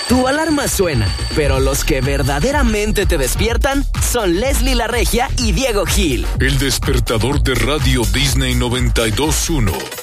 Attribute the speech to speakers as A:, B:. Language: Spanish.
A: Tu alarma suena, pero los que verdaderamente te despiertan son Leslie La Regia y Diego Gil.
B: El despertador de Radio Disney 92.1.